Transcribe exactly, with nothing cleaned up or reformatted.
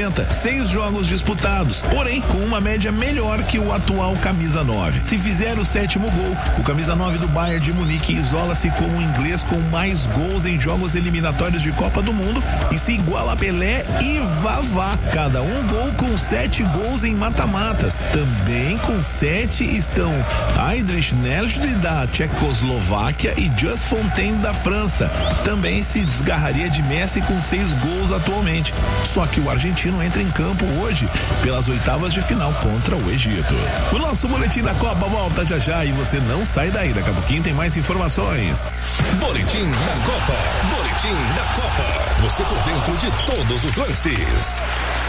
sessenta, seis jogos disputados, porém com uma média melhor que o atual camisa nove. Se fizer o sétimo gol, o camisa nove do Bayern de Munique isola-se como o inglês com mais gols em jogos eliminatórios de Copa do Mundo e se iguala a Pelé e Vavá. Cada um gol com sete gols em mata-matas. Também com sete estão Heidrich Neldry da Tchecoslováquia e Just Fontaine da França. Também se desgarraria de Messi com seis gols atualmente. Só que o argentino entra em campo hoje pelas oitavas de final contra o Egito. O nosso boletim da Copa volta já já e você não sai daí. Daqui a pouquinho tem mais informações. Boletim da Copa. Boletim da Copa. Você por dentro de todos os lances.